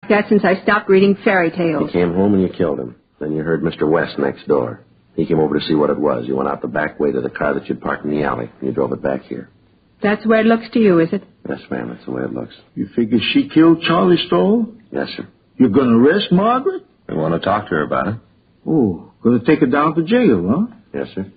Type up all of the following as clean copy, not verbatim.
that since I stopped reading fairy tales. You came home and you killed him. Then you heard Mr. West next door. He came over to see what it was. You went out the back way to the car that you'd parked in the alley, and you drove it back here. That's the way it looks to you, is it? Yes, ma'am, that's the way it looks. You figure she killed Charlie Stoll? Yes, sir. You're going to arrest Margaret? We want to talk to her about it. Oh, going to take her down to jail, huh? Yes, sir.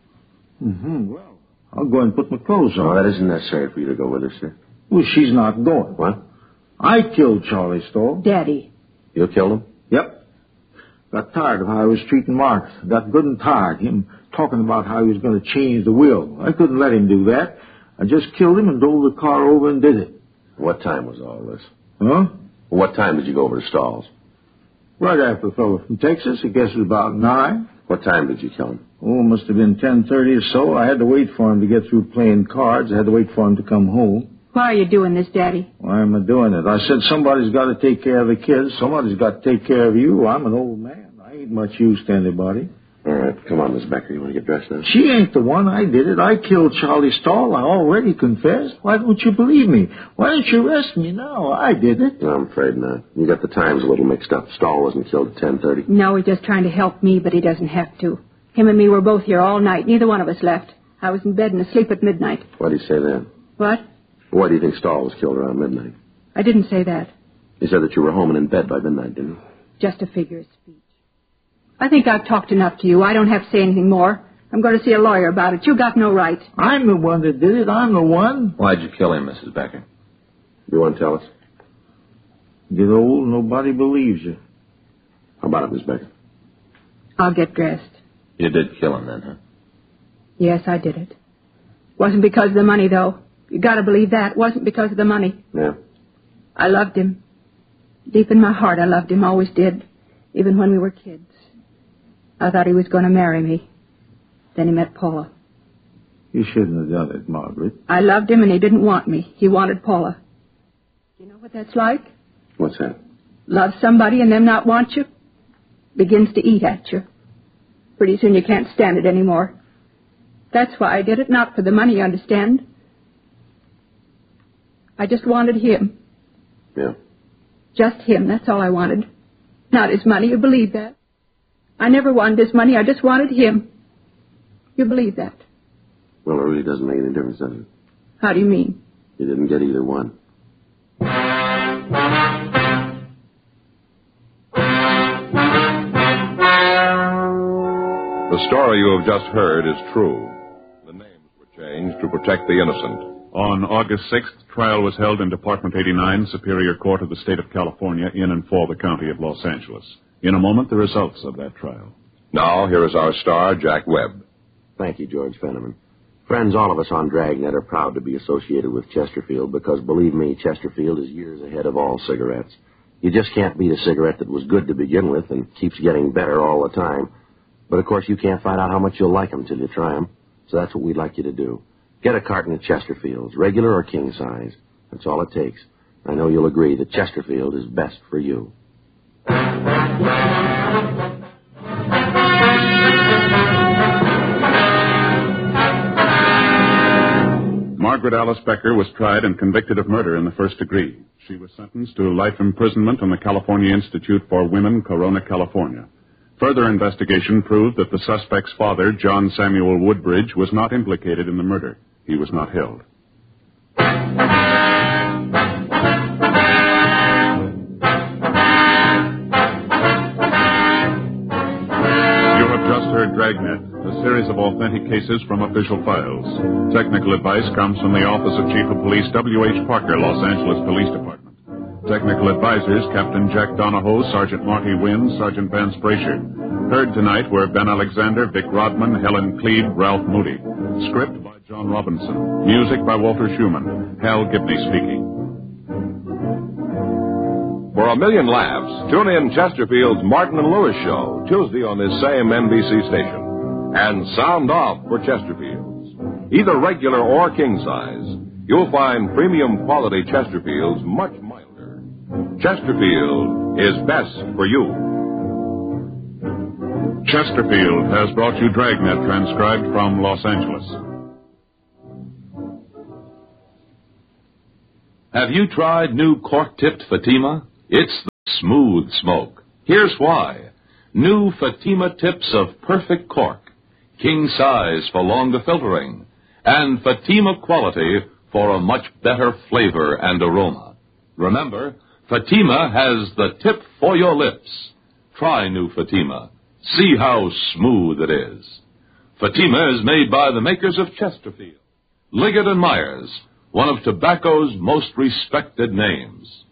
Well, I'll go and put my clothes on. No, that isn't necessary for you to go with her, sir. Well, she's not going. What? I killed Charlie Stoll. Daddy. You killed him? Yep. Got tired of how I was treating Mark. Got good and tired. Him talking about how he was going to change the will. I couldn't let him do that. I just killed him and drove the car over and did it. What time was all this? Huh? What time did you go over to Stahl's? Right after the fellow from Texas. I guess it was about 9. What time did you kill him? Oh, it must have been 10:30 or so. I had to wait for him to get through playing cards. I had to wait for him to come home. Why are you doing this, Daddy? Why am I doing it? I said somebody's got to take care of the kids. Somebody's got to take care of you. I'm an old man. I ain't much use to anybody. All right, come on, Miss Becker. You want to get dressed now? She ain't the one. I did it. I killed Charlie Stahl. I already confessed. Why don't you believe me? Why don't you arrest me now? I did it. No, I'm afraid not. You got the times a little mixed up. Stahl wasn't killed at 10:30. No, he's just trying to help me, but he doesn't have to. Him and me were both here all night. Neither one of us left. I was in bed and asleep at midnight. What did he say then? What? Why do you think Stahl was killed around midnight? I didn't say that. He said that you were home and in bed by midnight, didn't he? Just a figure of speech. I think I've talked enough to you. I don't have to say anything more. I'm going to see a lawyer about it. You got no right. I'm the one that did it. I'm the one. Why'd you kill him, Mrs. Becker? You want to tell us? Get old, nobody believes you. How about it, Miss Becker? I'll get dressed. You did kill him then, huh? Yes, I did it. Wasn't because of the money, though. You got to believe that. Wasn't because of the money. Yeah. I loved him. Deep in my heart, I loved him. Always did. Even when we were kids. I thought he was going to marry me. Then he met Paula. You shouldn't have done it, Margaret. I loved him and he didn't want me. He wanted Paula. You know what that's like? What's that? Love somebody and them not want you. Begins to eat at you. Pretty soon you can't stand it anymore. That's why I did it, not for the money, you understand. I just wanted him. Yeah. Just him, that's all I wanted. Not his money, you believe that? I never wanted his money, I just wanted him. You believe that? Well, it really doesn't make any difference, does it? How do you mean? You didn't get either one. The story you have just heard is true. The names were changed to protect the innocent. On August 6th, trial was held in Department 89, Superior Court of the State of California, in and for the County of Los Angeles. In a moment, the results of that trial. Now, here is our star, Jack Webb. Thank you, George Fenneman. Friends, all of us on Dragnet are proud to be associated with Chesterfield because, believe me, Chesterfield is years ahead of all cigarettes. You just can't beat a cigarette that was good to begin with and keeps getting better all the time. But, of course, you can't find out how much you'll like them till you try them. So that's what we'd like you to do. Get a carton of Chesterfields, regular or king size. That's all it takes. I know you'll agree that Chesterfield is best for you. Margaret Alice Becker was tried and convicted of murder in the first degree. She was sentenced to life imprisonment on the California Institute for Women, Corona, California. Further investigation proved that the suspect's father, John Samuel Woodbridge, was not implicated in the murder. He was not held. You have just heard Dragnet, a series of authentic cases from official files. Technical advice comes from the Office of Chief of Police W.H. Parker, Los Angeles Police Department. Technical advisors, Captain Jack Donahoe, Sergeant Marty Wynn, Sergeant Vance Brasher. Heard tonight were Ben Alexander, Vic Rodman, Helen Cleve, Ralph Moody. Script by John Robinson. Music by Walter Schumann. Hal Gibney speaking. For a million laughs, tune in Chesterfield's Martin and Lewis Show, Tuesday on this same NBC station. And sound off for Chesterfield's. Either regular or king size, you'll find premium quality Chesterfield's much milder. Chesterfield is best for you. Chesterfield has brought you Dragnet, transcribed from Los Angeles. Have you tried new cork-tipped Fatima? It's smooth smoke. Here's why. New Fatima tips of perfect cork, king size for longer filtering, and Fatima quality for a much better flavor and aroma. Remember, Fatima has the tip for your lips. Try new Fatima. See how smooth it is. Fatima is made by the makers of Chesterfield, Liggett & Myers, one of tobacco's most respected names.